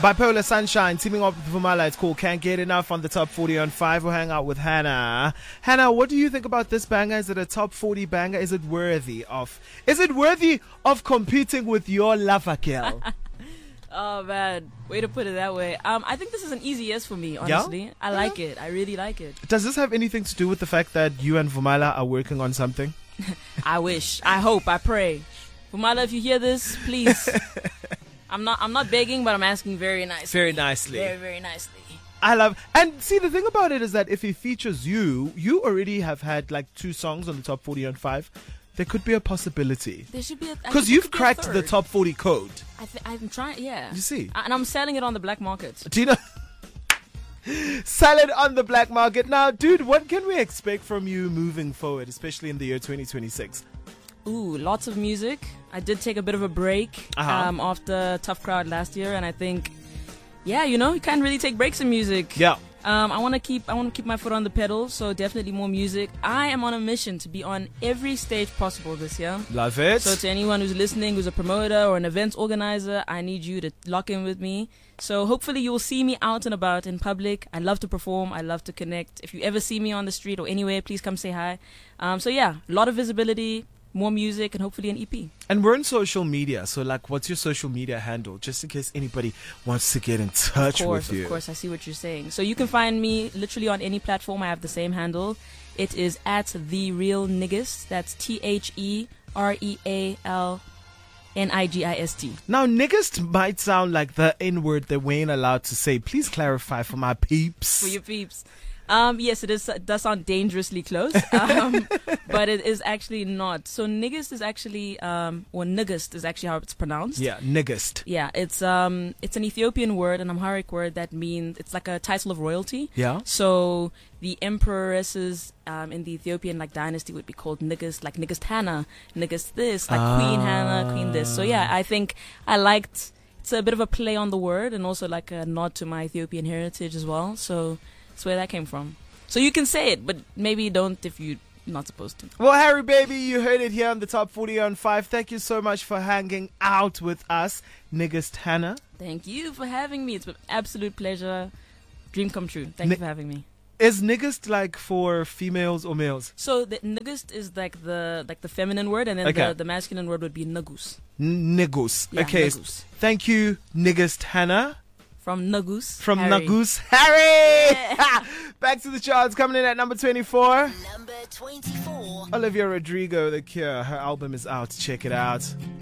Bipolar Sunshine teaming up with Vumala. It's called Can't Get Enough on the Top 40 on 5. We'll hang out with Hannah. Hannah, what do you think about this banger? Is it a top 40 banger? Is it worthy of competing with your lover girl? Oh man, way to put it that way. I think this is an easy yes for me, honestly. Yeah? I like it. I really like it. Does this have anything to do with the fact that you and Vumala are working on something? I wish. I hope. I pray. Vumala, if you hear this, please. I'm not begging, but I'm asking very nicely. Very nicely. Very, very nicely. I love, and see, the thing about it is that if he features you already have had like 2 songs on the top 40 on 5. There could be a possibility. There should be because you've cracked the top 40 code. I'm trying, yeah. You see, and I'm selling it on the black market. Do you know? Sell it on the black market now, dude. What can we expect from you moving forward, especially in the year 2026? Ooh, lots of music. I did take a bit of a break after Tough Crowd last year, and I think, yeah, you can't really take breaks in music. Yeah. I want to keep my foot on the pedal, so definitely more music. I am on a mission to be on every stage possible this year. Love it. So to anyone who's listening, who's a promoter or an events organizer, I need you to lock in with me. So hopefully you will see me out and about in public. I love to perform. I love to connect. If you ever see me on the street or anywhere, please come say hi. So yeah, a lot of visibility, more music, and hopefully an EP. And we're on social media, so like, what's your social media handle, just in case anybody wants to get in touch with you? Of course, I see what you're saying. So you can find me literally on any platform. I have the same handle. It is at The Real Niggist. That's TheRealNigist. Now, niggist might sound like the N-word that we ain't allowed to say. Please clarify for my peeps. For your peeps. Yes, it does sound dangerously close, but it is actually not. So niggist is actually, or niggist is actually how it's pronounced. Yeah, niggist. Yeah, it's an Ethiopian word, an Amharic word that means, it's like a title of royalty. Yeah. So the empresses in the Ethiopian dynasty would be called niggist, like Niggist Hannah, niggist this, like Queen Hannah, Queen this. So yeah, I think I liked, it's a bit of a play on the word and also like a nod to my Ethiopian heritage as well. So that's where that came from. So you can say it, but maybe don't if you're not supposed to. Well, Harry, baby, you heard it here on the Top 40 on 5. Thank you so much for hanging out with us, Niggist Hannah. Thank you for having me. It's an absolute pleasure. Dream come true. Thank you for having me. Is niggist like for females or males? So the niggist is like the feminine word, and then the masculine word would be nagus. Nagus. Yeah, okay. Nagus. Thank you, Niggist Hannah. From Nagus. From Harry. Nagus Harry. Yeah. Back to the charts, coming in at number 24. Number 24. Olivia Rodrigo, The Cure. Her album is out. Check it out.